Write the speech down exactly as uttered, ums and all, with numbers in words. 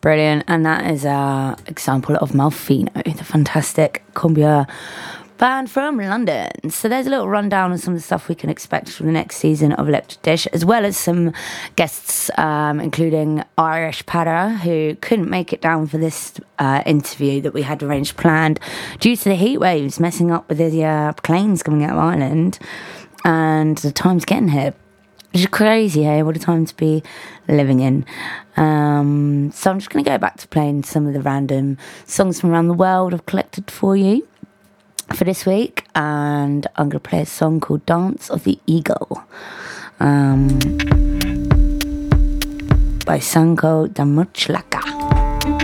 Brilliant. And that is an example of Malfino, the fantastic cumbia band from London. So there's a little rundown of some of the stuff we can expect from the next season of Electric Dish, as well as some guests, um, including Irish Para, who couldn't make it down for this uh, interview that we had arranged planned due to the heat waves messing up with the uh, planes coming out of Ireland, and the time's getting here. Which is crazy, hey? What a time to be living in. Um, so I'm just going to go back to playing some of the random songs from around the world I've collected for you for this week, and I'm going to play a song called Dance of the Eagle um, by Sanko Damuchlaka.